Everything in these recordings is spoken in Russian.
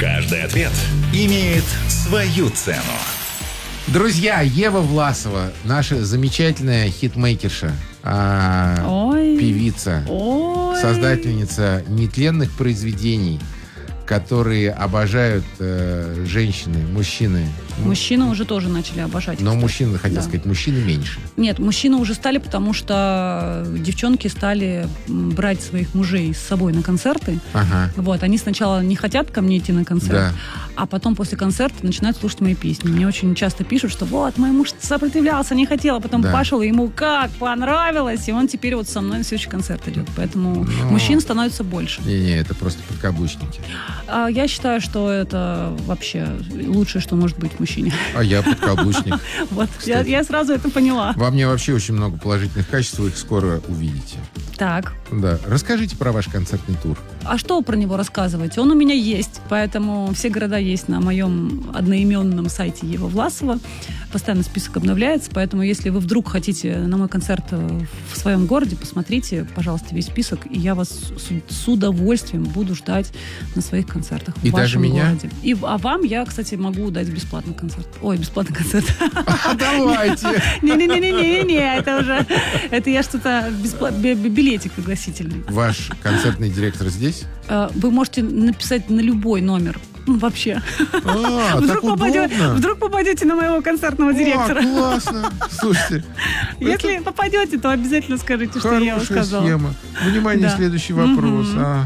Каждый ответ имеет свою цену. Друзья, Ева Власова, наша замечательная хитмейкерша, певица, создательница нетленных произведений, которые обожают женщины, мужчины. Мужчины уже тоже начали обожать. Но кстати. мужчины, хотел сказать, мужчины меньше. Нет, мужчины уже стали, потому что девчонки стали брать своих мужей с собой на концерты. Ага. Вот, они сначала не хотят ко мне идти на концерт, Да. а потом после концерта начинают слушать мои песни. Мне очень часто пишут, что вот, мой муж сопротивлялся, не хотел, а потом Да. пошел, и ему как понравилось, и он теперь вот со мной на следующий концерт идет. Поэтому мужчин становится больше. Не-не, это просто подкаблучники. Я считаю, что это вообще лучшее, что может быть в мужчине. А я подкаблучник. Вот, я сразу это поняла. Во мне вообще очень много положительных качеств, вы их скоро увидите. Так. Да. Расскажите про ваш концертный тур. А что про него рассказывать? Он у меня есть, поэтому все города есть на моем одноименном сайте Ева Власова. Постоянно список обновляется, поэтому если вы вдруг хотите на мой концерт в своем городе, посмотрите, пожалуйста, весь список, и я вас с удовольствием буду ждать на своих концертах И в вашем даже меня? городе. А вам я, кстати, могу дать бесплатный концерт. Ой, бесплатный концерт. Давайте. Не-не-не-не-не, это уже... Это я что-то... Билетик пригласительный. Ваш концертный директор здесь? Вы можете написать на любой номер. Вообще. Вдруг попадете на моего концертного директора. Классно. Слушайте. Если попадете, то обязательно скажите, что я вам сказала. Схема. Внимание, Да. следующий вопрос. Ага.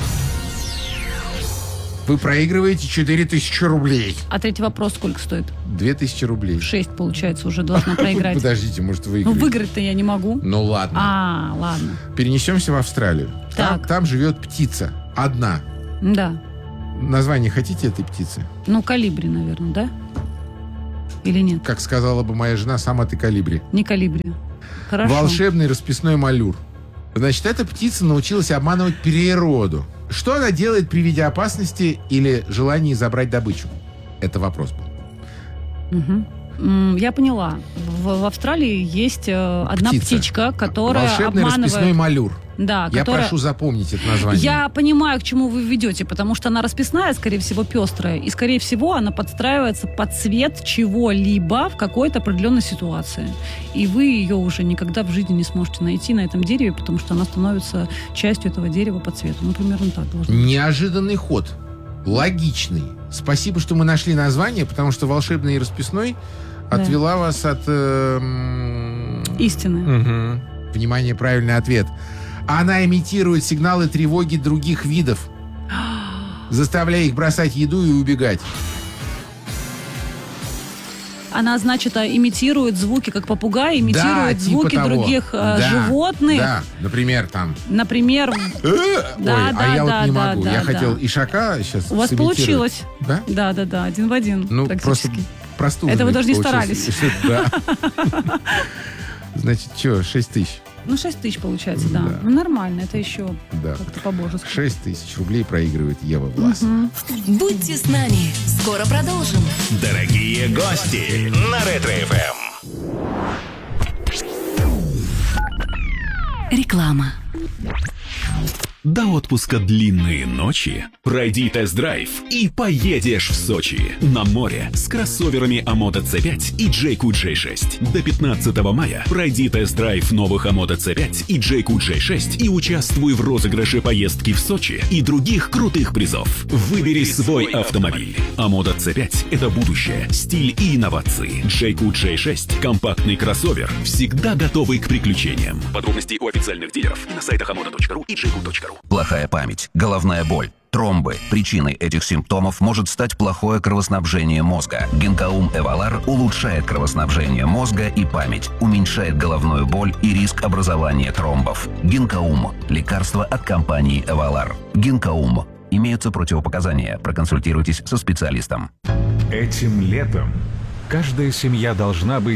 Вы проигрываете 4000 рублей. А третий вопрос сколько стоит? 2000 рублей. 6, получается, уже должна проиграть. Подождите, может, Ну, выиграете. выиграть-то я не могу. Ну, ладно. Ладно. Перенесемся в Австралию. Так. Там живет птица. Одна. Да. Название хотите этой птицы? Ну, калибри, наверное, да? Или нет? Как сказала бы моя жена, сама ты калибри. Не калибри. Хорошо. Волшебный расписной малюр. Значит, эта птица научилась обманывать природу. Что она делает при виде опасности или желании забрать добычу? Это вопрос был. Я поняла. В Австралии есть одна Птица. птичка, которая Волшебный обманывает... расписной малюр. Да, Я которая... прошу запомнить это название. Я понимаю, к чему вы ведете, потому что она расписная, скорее всего, пестрая, и, скорее всего, она подстраивается под цвет чего-либо в какой-то определенной ситуации. И вы ее уже никогда в жизни не сможете найти на этом дереве, потому что она становится частью этого дерева по цвету. Ну, примерно так должно быть. Неожиданный ход. Логичный. Спасибо, что мы нашли название, потому что волшебный и расписной отвела вас от... Истины. Внимание, правильный ответ. Она имитирует сигналы тревоги других видов, заставляя их бросать еду и убегать. Она, значит, имитирует звуки, как попугай, имитирует типа звуки того. других Да, животных. Да, например, там... Например... я вот не могу. Я хотел да. ишака сейчас У вас сымитировать. получилось. Да? Да, один в один. Ну, просто практически. простуженный Это вы даже не получился. Да. Значит, что, 6 тысяч? Ну, 6 тысяч получается, да. Да. Ну, нормально, это еще Да. как-то по-божески. 6 тысяч рублей проигрывает Ева Власова. Будьте с нами. Скоро продолжим. Дорогие гости на Ретро-ФМ. Реклама. До отпуска длинные ночи. Пройди тест-драйв и поедешь в Сочи. На море с кроссоверами Амото C5 и Джейку J6. До 15 мая пройди тест-драйв новых Амото C5 и Джейку J6 и участвуй в розыгрыше поездки в Сочи и других крутых призов. Выбери свой автомобиль. Амото C5 – это будущее, стиль и инновации. Джейку J6 – компактный кроссовер, всегда готовый к приключениям. Подробности у официальных дилеров и на сайтах amoto.ru и jayco.ru. Плохая память, головная боль, тромбы. Причиной этих симптомов может стать плохое кровоснабжение мозга. Гинкаум Эвалар улучшает кровоснабжение мозга и память, уменьшает головную боль и риск образования тромбов. Гинкаум – лекарство от компании Эвалар. Гинкаум. Имеются противопоказания. Проконсультируйтесь со специалистом. Этим летом каждая семья должна быть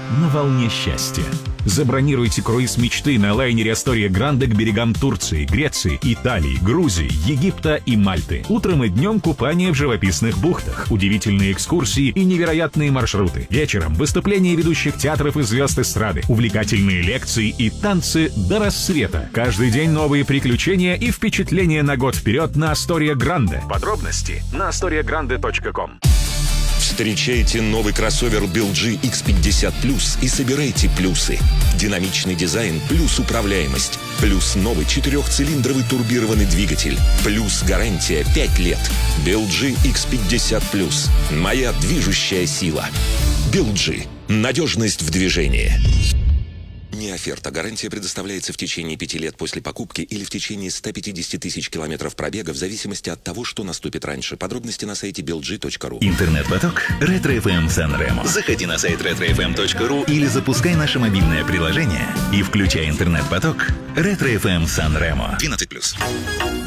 на волне счастья. Забронируйте круиз мечты на лайнере Astoria Grande к берегам Турции, Греции, Италии, Грузии, Египта и Мальты. Утром и днем купание в живописных бухтах, удивительные экскурсии и невероятные маршруты. Вечером выступления ведущих театров и звезд эстрады, увлекательные лекции и танцы до рассвета. Каждый день новые приключения и впечатления на год вперед на Astoria Grande. Подробности на astoriagrande.com. Встречайте новый кроссовер BLG X50 Plus и собирайте плюсы. Динамичный дизайн плюс управляемость, плюс новый 4-цилиндровый турбированный двигатель, плюс гарантия 5 лет. BLG X50 Plus. Моя движущая сила. BLG. Надежность в движении. Не оферта. Гарантия предоставляется в течение 5 лет после покупки или в течение 150 тысяч километров пробега в зависимости от того, что наступит раньше. Подробности на сайте belg.ru. Интернет-поток Ретро FM Сан-Ремо. Заходи на сайт retrofm.ru или запускай наше мобильное приложение и включай интернет-поток Ретро FM Сан-Ремо. 12+.